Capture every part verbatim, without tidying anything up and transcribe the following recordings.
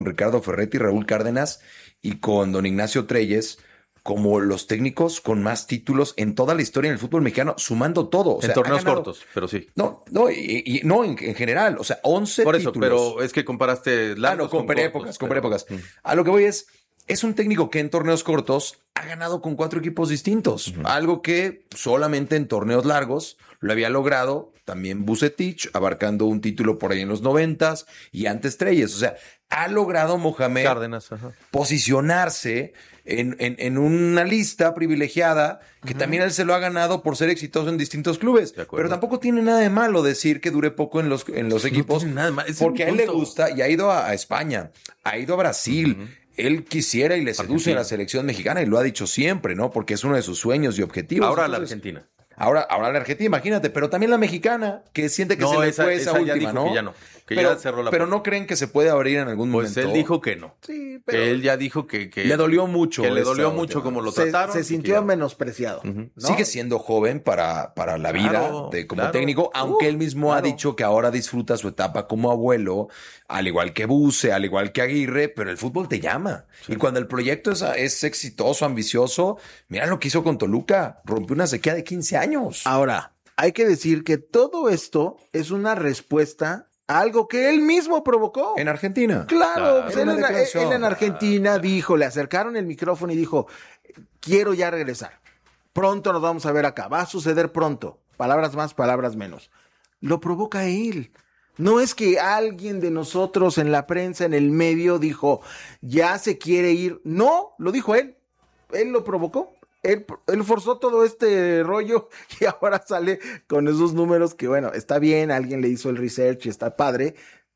Ricardo Ferretti, Raúl Cárdenas y con don Ignacio Treyes como los técnicos con más títulos en toda la historia del fútbol mexicano, sumando todo. O en sea, torneos ha ganado, cortos, pero sí. No, no, y, y no en, en general, o sea, once Por eso, títulos. pero es que comparaste largos Ah, no, con comparé cortos, épocas, comparé pero- épocas. A lo que voy es, es un técnico que en torneos cortos ha ganado con cuatro equipos distintos, Ujú. algo que solamente en torneos largos lo había logrado también Vucetich, abarcando un título por ahí en los noventas y antes Treyes. O sea, ha logrado Mohamed Cárdenas, ajá. posicionarse en, en, en una lista privilegiada que también él se lo ha ganado por ser exitoso en distintos clubes. De acuerdo. Pero tampoco tiene nada de malo decir que dure poco en los, en los No equipos. tiene nada de malo, ese es Porque a mi él le punto. gusta y ha ido a, a España, ha ido a Brasil. Ujú. Él quisiera y le seduce Argentina. a la selección mexicana y lo ha dicho siempre, ¿no? Porque es uno de sus sueños y objetivos. Ahora la Entonces, Argentina. Ahora, ahora la Argentina, imagínate, pero también la mexicana, que siente que No, se le esa- fue esa, esa ya última, dijo ¿no? que ya no, que pero, ya cerró la pero puerta. no creen que se puede abrir en algún Pues momento. él dijo que no. Sí, pero Que él ya dijo que, que le dolió mucho. que le esa dolió mucho última. como lo se, trataron. se y sintió que ya- menospreciado. Ujú. ¿no? Sigue siendo joven para, para la vida Claro, de, como claro. técnico, aunque Uh, él mismo ha claro. dicho que ahora disfruta su etapa como abuelo, al igual que Buse, al igual que Aguirre, pero el fútbol te llama. Sí. Y cuando el proyecto es, es exitoso, ambicioso, mira lo que hizo con Toluca, rompió una sequía de quince años. Ahora, hay que decir que todo esto es una respuesta a algo que él mismo provocó. En Argentina. Claro, Claro. pues Era él, una en, declaración. él en Argentina dijo, le acercaron el micrófono y dijo, quiero ya regresar. Pronto nos vamos a ver acá. Va a suceder pronto. Palabras más, palabras menos. Lo provoca él. No es que alguien de nosotros en la prensa, en el medio, dijo, ya se quiere ir. No, lo dijo él. Él lo provocó. Él, él forzó todo este rollo y ahora sale con esos números que, bueno, está bien, alguien le hizo el research y está padre,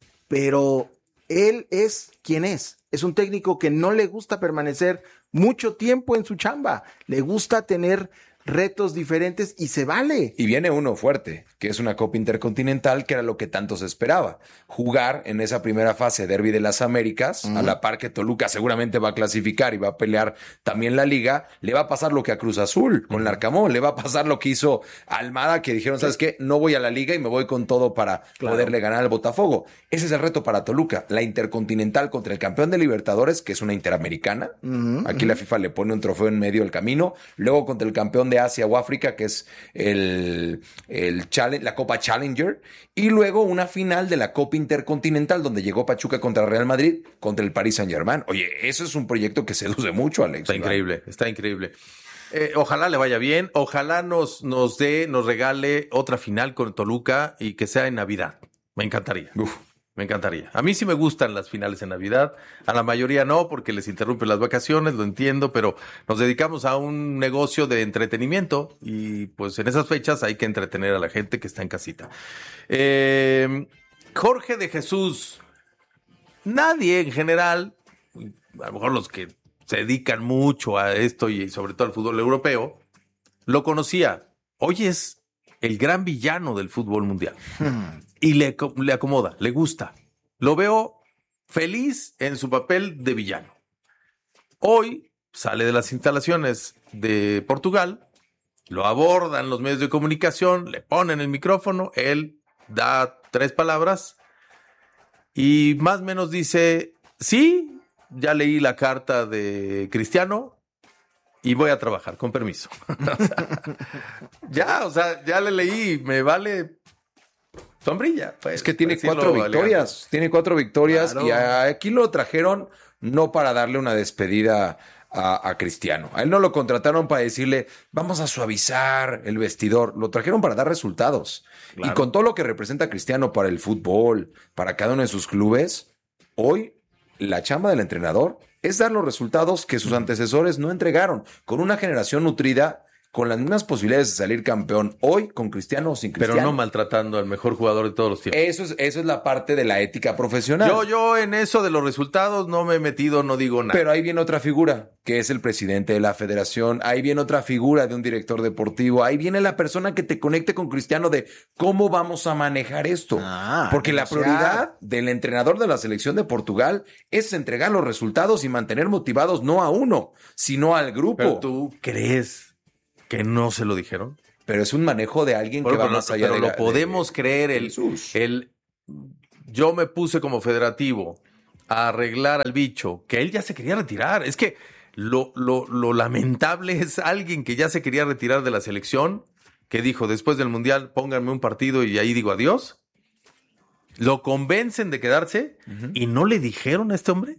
pero él es quien es. Es un técnico que no le gusta permanecer mucho tiempo en su chamba. Le gusta tener retos diferentes y se vale. Y viene uno fuerte, que es una Copa Intercontinental, que era lo que tanto se esperaba. Jugar en esa primera fase Derbi de las Américas, uh-huh. a la par que Toluca seguramente va a clasificar y va a pelear también la Liga, le va a pasar lo que a Cruz Azul con uh-huh. Larcamón, le va a pasar lo que hizo Almada, que dijeron, ¿sabes qué? No voy a la Liga y me voy con todo para claro. poderle ganar al Botafogo. Ese es el reto para Toluca, la Intercontinental contra el campeón de Libertadores, que es una Interamericana. Uh-huh. Aquí uh-huh. la FIFA le pone un trofeo en medio del camino. Luego contra el campeón de Asia o África, que es el, el challenge, la Copa Challenger, y luego una final de la Copa Intercontinental, donde llegó Pachuca contra Real Madrid, contra el Paris Saint-Germain. Oye, eso es un proyecto que seduce mucho, Alex. Está ¿verdad? increíble, está increíble. Eh, ojalá le vaya bien, ojalá nos, nos dé, nos regale otra final con Toluca y que sea en Navidad. Me encantaría. Uf. Me encantaría. A mí sí me gustan las finales en Navidad. A la mayoría no, porque les interrumpen las vacaciones, lo entiendo, pero nos dedicamos a un negocio de entretenimiento y pues en esas fechas hay que entretener a la gente que está en casita. Eh, Jorge de Jesús. Nadie en general, a lo mejor los que se dedican mucho a esto y sobre todo al fútbol europeo, lo conocía. Hoy es el gran villano del fútbol mundial. Hmm. Y le, le acomoda, le gusta. Lo veo feliz en su papel de villano. Hoy sale de las instalaciones de Portugal, lo abordan los medios de comunicación, le ponen el micrófono, él da tres palabras y más o menos dice, sí, ya leí la carta de Cristiano y voy a trabajar, con permiso. O sea, ya, o sea, ya le leí, me vale... sombrilla. Pues, es que tiene cuatro victorias, elegante. tiene cuatro victorias claro. y aquí lo trajeron no para darle una despedida a, a Cristiano. A él no lo contrataron para decirle, vamos a suavizar el vestidor. Lo trajeron para dar resultados. Claro. Y con todo lo que representa Cristiano para el fútbol, para cada uno de sus clubes, hoy la chamba del entrenador es dar los resultados que sus uh-huh. antecesores no entregaron, con una generación nutrida, con las mismas posibilidades de salir campeón hoy con Cristiano o sin Cristiano. Pero no maltratando al mejor jugador de todos los tiempos. Eso es, eso es la parte de la ética profesional. Yo, yo en eso de los resultados no me he metido, no digo nada. Pero ahí viene otra figura, que es el presidente de la federación. Ahí viene otra figura de un director deportivo. Ahí viene la persona que te conecte con Cristiano de cómo vamos a manejar esto. Ah, Porque la prioridad del entrenador de la selección de Portugal es entregar los resultados y mantener motivados no a uno, sino al grupo. Pero tú crees que no se lo dijeron. Pero es un manejo de alguien bueno, que va pero, más allá pero de lo la, podemos de, creer. El, el, yo me puse como federativo a arreglar al bicho, que él ya se quería retirar. Es que lo, lo, lo lamentable es alguien que ya se quería retirar de la selección, que dijo, después del Mundial, pónganme un partido y ahí digo adiós. Lo convencen de quedarse uh-huh. y no le dijeron a este hombre.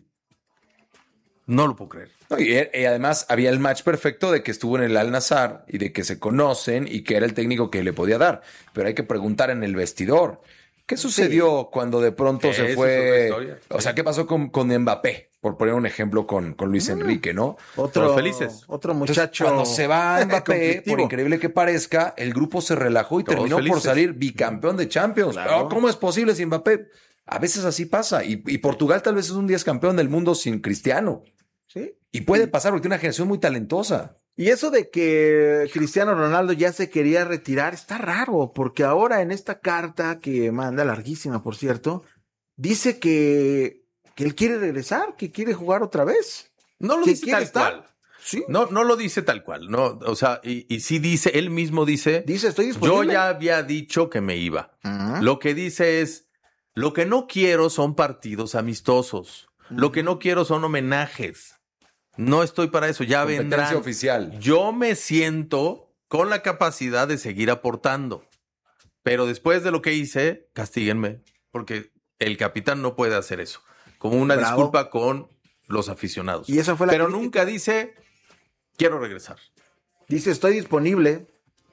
No lo puedo creer. No, y, y además había el match perfecto de que estuvo en el Al-Nassr y de que se conocen y que era el técnico que le podía dar. Pero hay que preguntar en el vestidor. ¿Qué sucedió sí. cuando de pronto se fue? O sea, ¿qué pasó con, con Mbappé? Por poner un ejemplo con, con Luis mm. Enrique, ¿no? Otro, felices. Otro muchacho. Entonces, cuando se va Mbappé, por increíble que parezca, el grupo se relajó y Todos terminó felices. por salir bicampeón de Champions. Claro. ¿Cómo es posible sin Mbappé? A veces así pasa. Y, y Portugal tal vez es un día campeón del mundo sin Cristiano. Sí. Y puede pasar porque tiene una generación muy talentosa. Y eso de que Cristiano Ronaldo ya se quería retirar está raro, porque ahora en esta carta que manda, larguísima por cierto, dice que, que él quiere regresar, que quiere jugar otra vez. No lo dice tal estar. cual. ¿Sí? No, no lo dice tal cual. No, o sea, y, y sí dice, él mismo dice, dice, estoy disponible. Yo ya había dicho que me iba. Uh-huh. Lo que dice es, lo que no quiero son partidos amistosos. Uh-huh. Lo que no quiero son homenajes. No estoy para eso, ya vendrán. Oficial. Yo me siento con la capacidad de seguir aportando. Pero después de lo que hice, castíguenme. Porque el capitán no puede hacer eso. Como una Bravo. disculpa con los aficionados. Y esa fue la Pero crítica. Nunca dice, quiero regresar. Dice, estoy disponible.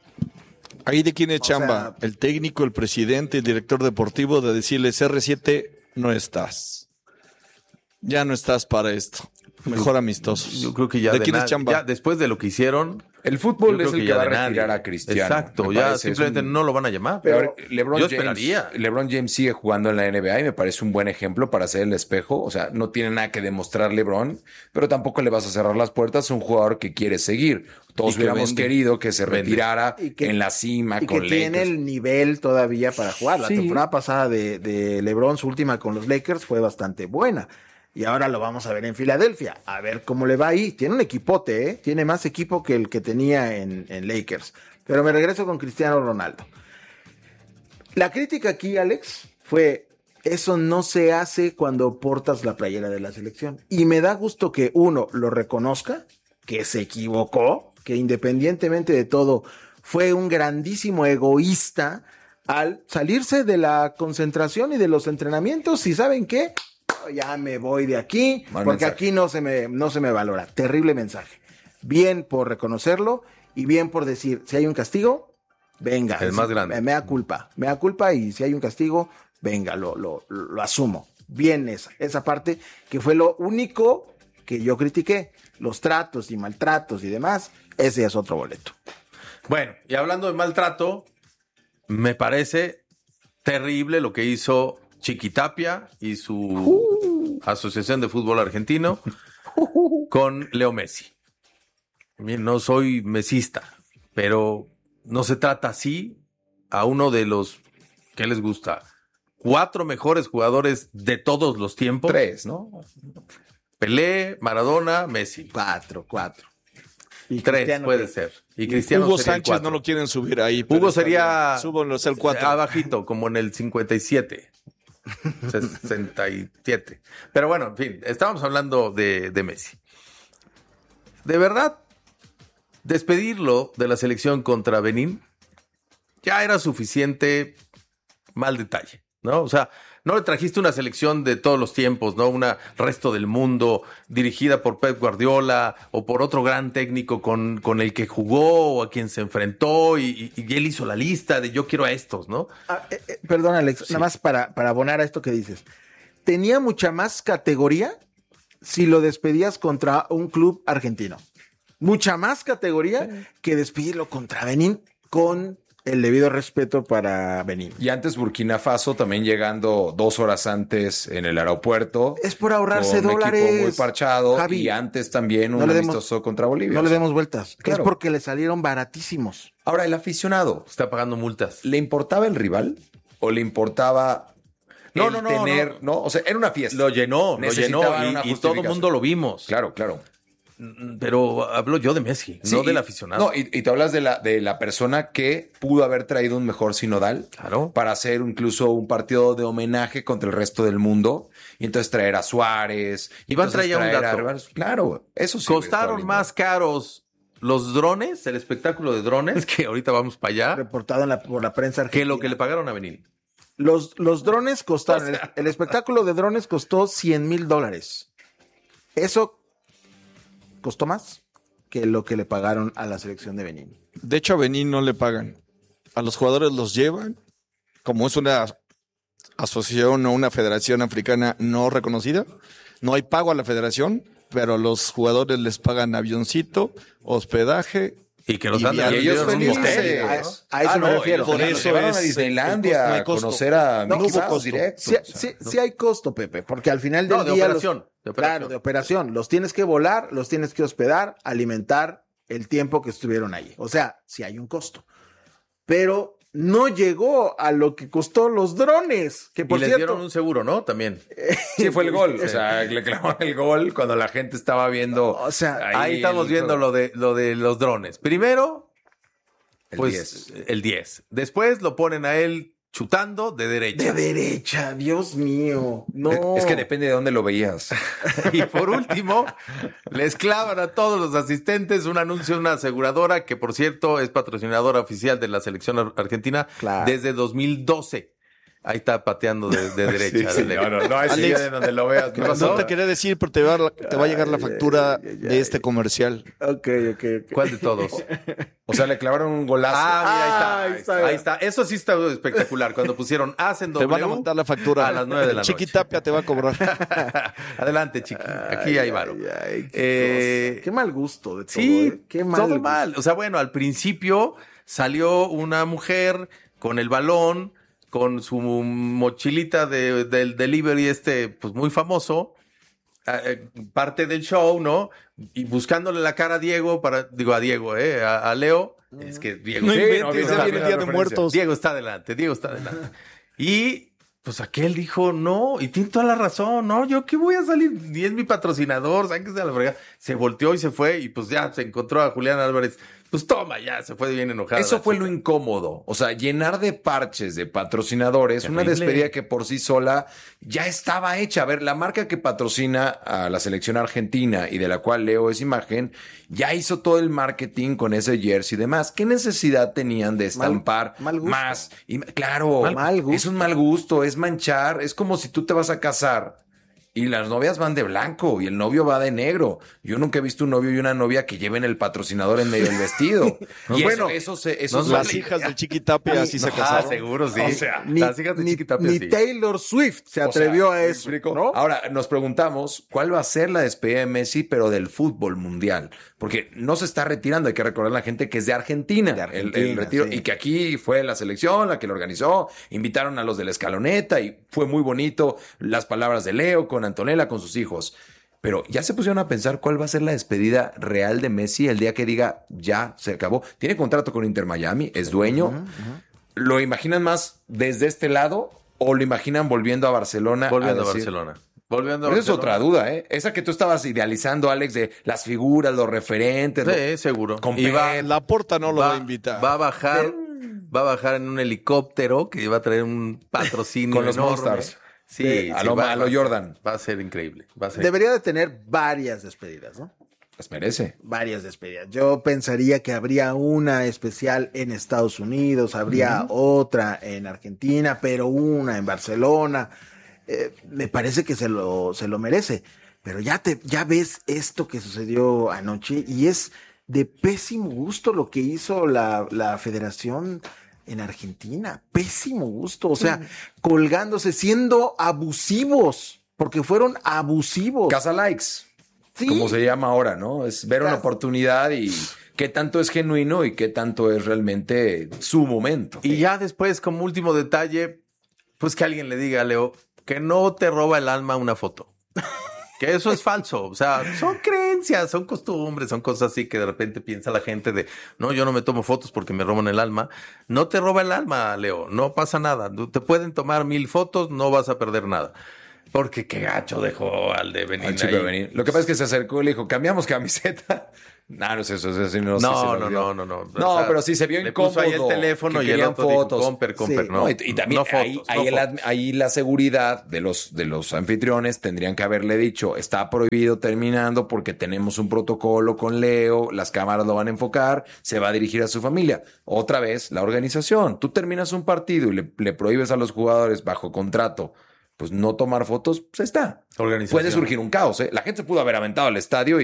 Ahí de quién es o chamba. Sea... El técnico, el presidente, el director deportivo, de decirles, erre siete, no estás. Ya no estás para esto. Mejor amistosos. Yo creo que ya, ¿De de quién na- es chamba? ya después de lo que hicieron, el fútbol es el que, que va a retirar nadie. a Cristiano. Exacto, ya simplemente un... no lo van a llamar. Pero LeBron yo James, esperaría. LeBron James sigue jugando en la N B A y me parece un buen ejemplo para hacer el espejo. O sea, no tiene nada que demostrar LeBron, pero tampoco le vas a cerrar las puertas a un jugador que quiere seguir. Todos hubiéramos vende. querido que se retirara que, en la cima y con que Lakers. Tiene el nivel todavía para jugar. La sí. temporada pasada de, de LeBron, su última con los Lakers, fue bastante buena. Y ahora lo vamos a ver en Filadelfia. A ver cómo le va ahí. Tiene un equipote, ¿eh? Tiene más equipo que el que tenía en, en Lakers. Pero me regreso con Cristiano Ronaldo. La crítica aquí, Alex, fue... Eso no se hace cuando portas la playera de la selección. Y me da gusto que uno lo reconozca, que se equivocó, que independientemente de todo, fue un grandísimo egoísta al salirse de la concentración y de los entrenamientos. ¿Y saben qué? Ya me voy de aquí, Mal porque mensaje. aquí no se me, no se me valora. Terrible mensaje. Bien por reconocerlo y bien por decir, si hay un castigo, venga. El más grande. Me, me da culpa, me da culpa y si hay un castigo, venga, lo, lo, lo asumo. Bien esa, esa parte que fue lo único que yo critiqué. Los tratos y maltratos y demás, ese es otro boleto. Bueno, y hablando de maltrato, me parece terrible lo que hizo Chiquitapia y su uh. Asociación de Fútbol Argentino uh. con Leo Messi. No soy mesista, pero no se trata así a uno de los, ¿qué les gusta? Cuatro mejores jugadores de todos los tiempos. Tres, ¿no? Pelé, Maradona, Messi. Cuatro, cuatro. Y Tres Cristiano puede que... ser. Y Cristiano Hugo Sánchez no lo quieren subir ahí. Hugo sería súbanlos el cuatro. Abajito, como en el cincuenta y siete. sesenta y siete. Pero bueno, en fin, estábamos hablando de, de Messi. De verdad, despedirlo de la selección contra Benín ya era suficiente mal detalle, ¿no? O sea, no le trajiste una selección de todos los tiempos, ¿no? Una resto del mundo dirigida por Pep Guardiola o por otro gran técnico con, con el que jugó o a quien se enfrentó y, y, y él hizo la lista de yo quiero a estos, ¿no? Ah, eh, eh, perdón, Alex, sí. nada más para, para abonar a esto que dices. Tenía mucha más categoría si lo despedías contra un club argentino. Mucha más categoría sí. que despedirlo contra Benín con... el debido respeto para Benín. Y antes Burkina Faso también llegando dos horas antes en el aeropuerto. Es por ahorrarse con dólares. Un equipo muy parchado. Javi, y antes también un no amistoso demos, contra Bolivia. No le demos vueltas. Claro. Es porque le salieron baratísimos. Ahora, el aficionado. Está pagando multas. ¿Le importaba el rival? ¿O le importaba no, el no, no, tener... No. no, o sea, era una fiesta. Lo llenó, lo llenó y, y todo el mundo lo vimos. Claro, claro. Pero hablo yo de Messi, Sí, no del y- aficionado. No, y, y te hablas de la, de la persona que pudo haber traído un mejor sinodal Claro. para hacer incluso un partido de homenaje contra el resto del mundo y entonces traer a Suárez. Y Iván entonces traía un traer a- dato. Claro, eso sí. hubiera estado Costaron lindo. más caros los drones, el espectáculo de drones, que ahorita vamos para allá, Reportado en la, por la prensa argentina. que lo que le pagaron a Benín. Los, los drones costaron, el, el espectáculo de drones costó cien mil dólares. Eso costó más que lo que le pagaron a la selección de Benín. De hecho, a Benín no le pagan. A los jugadores los llevan, como es una asociación o una federación africana no reconocida, no hay pago a la federación, pero a los jugadores les pagan avioncito, hospedaje. Y que los Y han de vi- haber Y ellos vendido en un felices. motel, A- ¿no? a eso me no, refiero. y los Por eso llevaron es a el Disneylandia costo, no hay a costo. conocer a No, Mickey hubo Mouse costo. directo. Sí, o sea, sí, sí hay costo, Pepe, porque al final del No, de día... los- operación, de operación. Claro, de operación. Los tienes que volar, los tienes que hospedar, alimentar el tiempo que estuvieron ahí. O sea, sí hay un costo. Pero no llegó a lo que costó los drones. Que por y les cierto, dieron un seguro, ¿no? También. Sí, fue el gol. O sea, le clavaron el gol cuando la gente estaba viendo. O sea, Ahí estamos el- viendo lo de, lo de los drones. Primero, el pues diez. el diez. Después lo ponen a él chutando de derecha. de derecha, Dios mío. No. Es que depende de dónde lo veías. Y por último, les clavan a todos los asistentes un anuncio de una aseguradora que, por cierto, es patrocinadora oficial de la selección ar- argentina Claro. desde dos mil doce. Ahí está pateando de, de derecha. Sí, sí, de- no, no, no, ese Alex, día de donde lo veas. ¿qué no, pasó? No te quería decir, pero te va, a la- te va a llegar la factura ay, ay, de este comercial. Ok, ok, ok. ¿Cuál de todos? O sea, le clavaron un golazo. Ah, mira, ahí está. Ah, Ahí ahí está. está. Ahí está. Eso sí está espectacular. Cuando pusieron Hacen Te W. van a mandar la factura. a las nueve de la noche. Chiquitapia te va a cobrar. Adelante, chiqui. Aquí hay varo. Ay, ay, qué, Eh, cosa. Qué mal gusto de todo. Sí, ¿eh? Qué mal todo gusto. mal. O sea, bueno, al principio salió una mujer con el balón, con su mochilita de, del delivery este, pues muy famoso, eh, parte del show, ¿no? Y buscándole la cara a Diego, para, digo a Diego, ¿eh? A, a Leo. Es que Diego, No sí, inventes, Diego ya está- viene el Día de Muertos. Diego está adelante, Diego está adelante. Y pues aquel dijo, no, y tiene toda la razón, no, yo qué voy a salir, ni es mi patrocinador, sáquese a la fregada. Se volteó y se fue, y pues ya se encontró a Julián Álvarez. Pues toma, ya, se fue bien enojada. Eso la fue chica. lo incómodo. O sea, llenar de parches de patrocinadores, una Terrible. despedida que por sí sola ya estaba hecha. A ver, la marca que patrocina a la selección argentina y de la cual Leo es imagen, ya hizo todo el marketing con ese jersey y demás. ¿Qué necesidad tenían de estampar mal gusto. más? Y, claro, Mal- mal gusto. es un mal gusto, es manchar. Es como si tú te vas a casar y las novias van de blanco y el novio va de negro. Yo nunca he visto un novio y una novia que lleven el patrocinador en medio del vestido. y Bueno, eso, eso, se- eso no se- Las vale. hijas del Chiquitapia así se Ah, casaron. seguro, sí. O sea, las ni, hijas de ni- Chiquitapia, ni sí. Taylor Swift se O atrevió sea, a ¿me eso. explico? ¿no? Ahora nos preguntamos cuál va a ser la despedida de Messi, pero del fútbol mundial, porque no se está retirando. Hay que recordar a la gente que es de Argentina, De el- el, Argentina, retiro, sí. y que aquí fue la selección la que lo organizó. Invitaron a los de la escaloneta y fue muy bonito las palabras de Leo con Antonella, con sus hijos. Pero ya se pusieron a pensar cuál va a ser la despedida real de Messi el día que diga ya se acabó. Tiene contrato con Inter Miami, es dueño. ¿Lo imaginan más desde este lado o lo imaginan volviendo a Barcelona? Volviendo a, decir- Barcelona. Volviendo a Pero esa es Barcelona. otra duda, ¿eh? Esa que tú estabas idealizando, Alex, de las figuras, los referentes. lo- Sí, seguro. Con Y va, Pep. La Porta no lo va, a invitar. Va a bajar, va a bajar en un helicóptero que va a traer un patrocinio Con los enorme. Monstars. Sí, Sí, a lo- va- a lo va ser- Jordan. Va a ser increíble. Va a ser. Debería de tener varias despedidas, ¿no? Las merece. Varias despedidas. Yo pensaría que habría una especial en Estados Unidos, habría otra en Argentina, pero una en Barcelona. Eh, me parece que se lo, se lo merece. Pero ya te, ya ves esto que sucedió anoche y es de pésimo gusto lo que hizo la, la federación en Argentina. Pésimo gusto. O sea, colgándose, siendo abusivos, porque fueron abusivos. Casa likes, Sí. como se llama ahora, ¿no? Es ver una Casa- oportunidad y qué tanto es genuino y qué tanto es realmente su momento. Y ya después, como último detalle, pues que alguien le diga a Leo que no te roba el alma una foto. Que eso es falso. O sea, son creencias, son costumbres, son cosas así que de repente piensa la gente de, no, yo no me tomo fotos porque me roban el alma. No te roba el alma, Leo. No pasa nada. Te pueden tomar mil fotos, no vas a perder nada. Porque qué gacho dejó al de Benín. Al chico ahí. de Benín. Lo que pasa es que se acercó y le dijo, cambiamos camiseta. No, no es eso, eso sí, no, sí, No, sí lo no, vio. no, no, no. No, O sea, pero sí se vio le incómodo. puso ahí el teléfono que y el querían otro dijo, fotos. Comper, Comper, Sí. no. No, y, y también no fotos, ahí, no ahí, el fotos. admi- ahí la seguridad de los, de los anfitriones tendrían que haberle dicho, está prohibido terminando porque tenemos un protocolo con Leo, las cámaras lo van a enfocar, se va a dirigir a su familia. Otra vez, la organización. Tú terminas un partido y le, le prohíbes a los jugadores bajo contrato, pues no tomar fotos, pues está. Organización. Puede surgir un caos, ¿eh? La gente se pudo haber aventado al estadio y